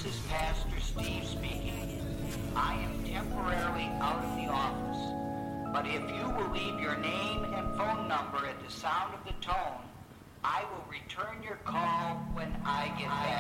is Pastor Steve speaking. I am temporarily out of the office, but if you will leave your name and phone number at the sound of the tone, I will return your call when I get back.